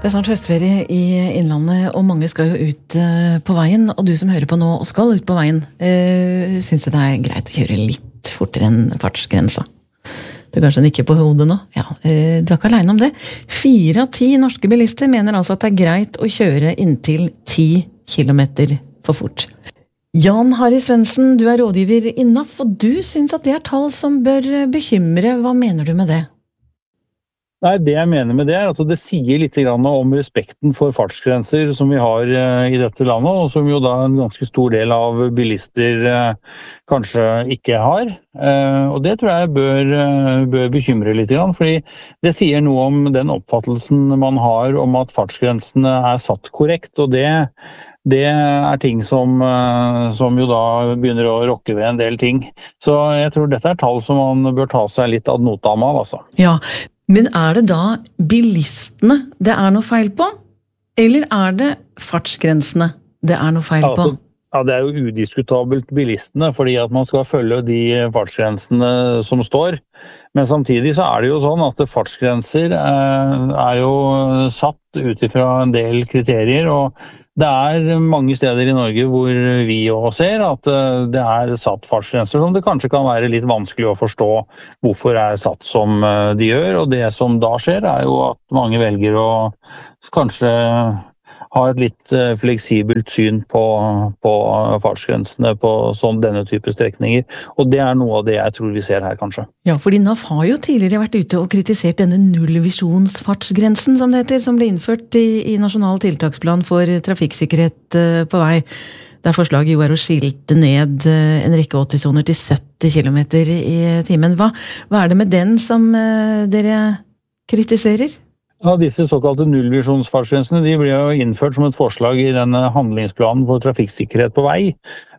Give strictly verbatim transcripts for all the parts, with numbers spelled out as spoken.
Det er snart høstferie i Innlandet, og mange skal jo ut på veien. Og du som hører på nå og skal ut på veien, øh, synes du det er greit å kjøre litt fortere enn fartsgrensa? Du kanskje nikker på hodet nå? Ja, øh, du er ikke alene om det. Fire av ti norske bilister mener altså at det er greit å kjøre inntil ti kilometer for fort. Jan Harry Svendsen, du er rådgiver i N A F, og du synes at det er tall som bør bekymre. Hva mener du med det? Nei, det jeg mener med det er at det sier litt grann om respekten for fartsgrenser som vi har i dette landet, og som jo da en ganske stor del av bilister kanskje ikke har. Og det tror jeg bør, bør bekymre litt grann, fordi det sier noe om den oppfattelsen man har om at fartsgrensene er satt korrekt, og det, det er ting som, som jo da begynner å rokke ved en del ting. Så jeg tror dette er tall som man bør ta seg litt ad notam av, altså. Ja, men er det da bilistene det er noe feil på, eller er det fartsgrensene det er noe feil på? Ja, det er jo udiskutabelt bilistene, fordi at man skal følge de fartsgrensene som står. Men samtidig så er det jo sånn at fartsgrenser er jo satt ut ifra en del kriterier, og det er mange steder i Norge hvor vi også ser at det er satt fartsgrenser som det kanskje kan være litt vanskelig å forstå hvorfor er satt som de gjør, og det som da skjer er jo at mange velger å kanskje ha et litt fleksibelt syn på, på fartsgrensene på sånn denne type strekninger, og det er noe av det jeg tror vi ser her kanskje. Ja, fordi N A F har jo tidligere vært ute og kritisert denne nullvisjonsfartsgrensen som det heter, som ble innført i, i Nasjonal tiltaksplan for trafikksikkerhet på vei, der forslaget jo er å skilte ned en rekke åtti-soner til sytti kilometer i timen. Hva, hva er det med den som dere kritiserer? Ja, disse såkalte nullvisjonsfartsgrensene de ble jo innført som et forslag i denne handlingsplanen for trafikksikkerhet på vei.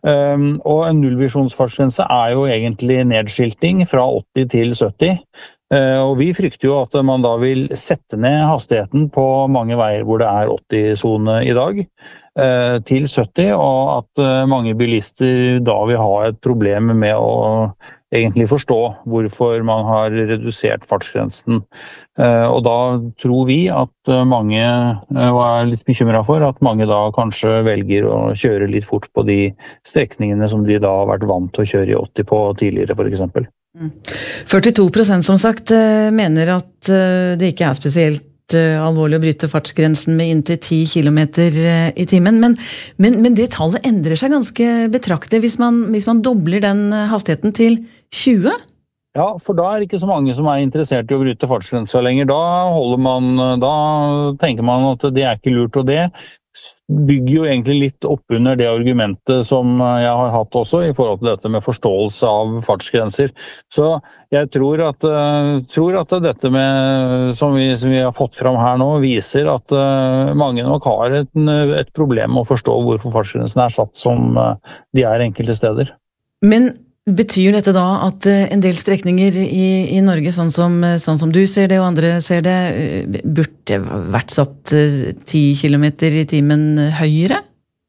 Um, og en nullvisjonsfartsgrense er jo egentlig nedskilting fra åtti til sytti. Uh, og vi frykter jo at man da vil sette ned hastigheten på mange veier hvor det er åtti-sone i dag, uh, til sytti, og at uh, mange bilister da vil ha et problem med å egentlig forstå hvorfor man har redusert fartsgrensen. Og da tror vi at mange, og er litt bekymret for, at mange da kanskje velger å kjøre litt fort på de strekningene som de da har vært vant til å kjøre i åtti på tidligere, for eksempel. førtito prosent som sagt mener at det ikke er spesielt alvorlig å bryte fartsgrensen med inntil ti kilometer i timen, men, men, men det tallet endrer seg ganske betraktelig hvis man, hvis man dobler den hastigheten til tjue? Ja, for da er det ikke så mange som er interessert i å bryte fartsgrensa lenger. Da holder man, da tenker man at det er ikke lurt, og det bygger jo egentlig litt opp under det argumentet som jeg har hatt også i forhold til dette med forståelse av fartsgrenser. Så jeg tror at, tror at dette med, som vi, som vi har fått fram her nå, viser at mange nok har et, et problem med å forstå hvorfor fartsgrensene er satt som de er enkelte steder. Men betyr dette da at en del strekninger i, i Norge, sånn som, sånn som du ser det og andre ser det, burde vært satt ti kilometer i timen høyere?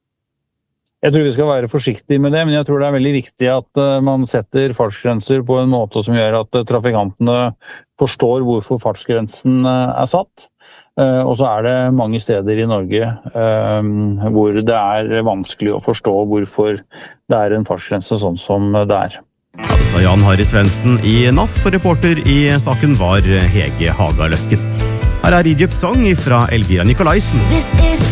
Jeg tror vi skal være forsiktige med det, men jeg tror det er veldig viktig at man setter fartsgrenser på en måte som gjør at trafikantene forstår hvorfor fartsgrensen er satt. Og så er det mange steder i Norge um, hvor det er vanskelig å forstå hvorfor det er en fartsgrense sånn som det er. Ja, det sa Jan Harry Svendsen i N A F, og reporter i saken var Hege Hagaløkken. Her er Egypt Song fra Elvira Nikolaisen.